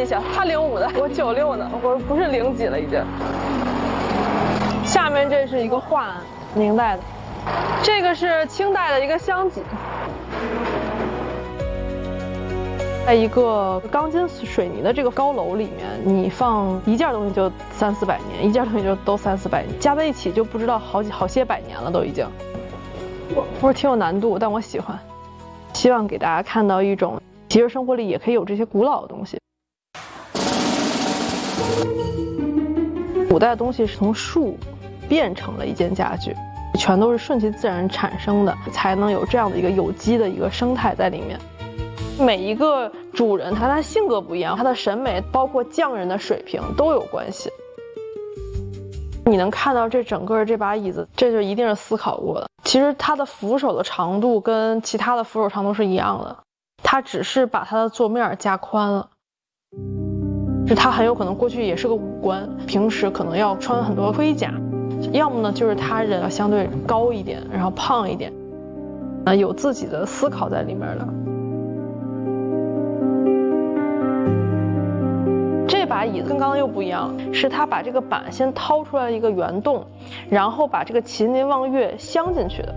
一下，他05的，我96呢，我不是0几了已经。下面这是一个画案，明代的，这个是清代的一个香几。在一个钢筋水泥的这个高楼里面，你放一件东西就300-400年，一件东西就都300-400年，加在一起就不知道好些百年了都已经。不是挺有难度，但我喜欢。希望给大家看到一种，其实生活里也可以有这些古老的东西。古代的东西是从树变成了一件家具，全都是顺其自然产生的，才能有这样的一个有机的一个生态在里面。每一个主人他性格不一样，他的审美包括匠人的水平都有关系。你能看到这整个这把椅子，这就一定是思考过的。其实它的扶手的长度跟其他的扶手长度是一样的，它只是把它的座面加宽了。就它很有可能过去也是个武官，平时可能要穿很多盔甲，要么呢就是他人要相对高一点，然后胖一点，有自己的思考在里面的。这把椅子跟刚刚又不一样，是他把这个板先掏出来一个圆洞，然后把这个麒麟望月镶进去的。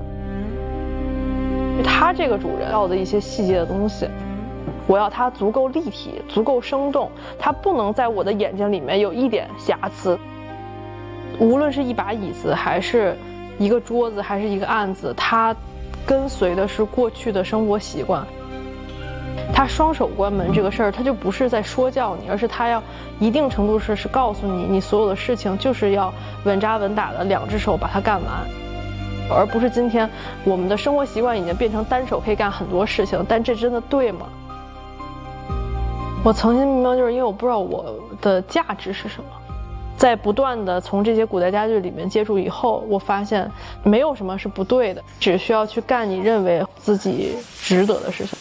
他这个主人要的一些细节的东西，我要它足够立体，足够生动，它不能在我的眼睛里面有一点瑕疵。无论是一把椅子，还是一个桌子，还是一个案子，它跟随的是过去的生活习惯。他双手关门这个事儿，他就不是在说教你，而是他要一定程度是告诉你，你所有的事情就是要稳扎稳打的2只手把它干完，而不是今天我们的生活习惯已经变成单手可以干很多事情，但这真的对吗？我曾经迷茫，就是因为我不知道我的价值是什么。在不断的从这些古代家具里面接触以后，我发现没有什么是不对的，只需要去干你认为自己值得的事情。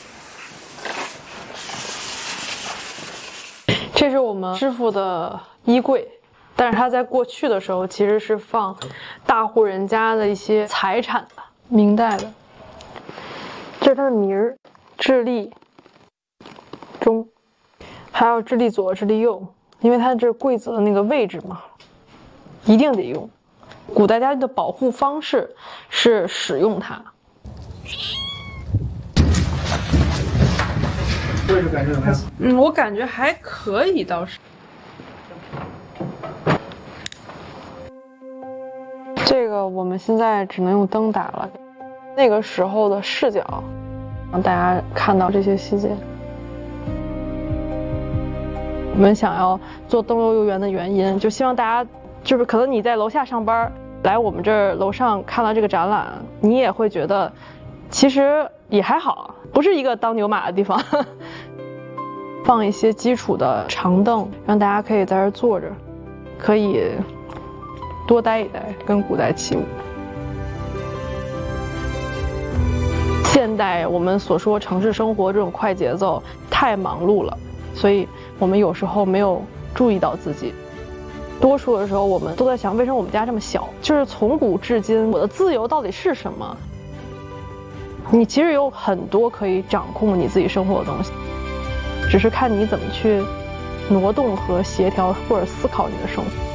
这是我们师傅的衣柜，但是他在过去的时候其实是放大户人家的一些财产的，明代的。这是他的名儿，智利中，还有智利左、智利右，因为它这柜子的那个位置嘛，一定得用。古代家具的保护方式是使用它。 位置感觉怎么样？ 我感觉还可以，倒是。这个我们现在只能用灯打了，那个时候的视角，让大家看到这些细节。我们想要做灯游游园的原因，就希望大家，就是可能你在楼下上班，来我们这儿楼上看到这个展览，你也会觉得，其实也还好，不是一个当牛马的地方。放一些基础的长凳，让大家可以在这儿坐着，可以多待一待，跟古代起舞。现代我们所说城市生活这种快节奏太忙碌了，所以我们有时候没有注意到自己。多数的时候我们都在想，为什么我们家这么小？就是从古至今，我的自由到底是什么？你其实有很多可以掌控你自己生活的东西，只是看你怎么去挪动和协调或者思考你的生活。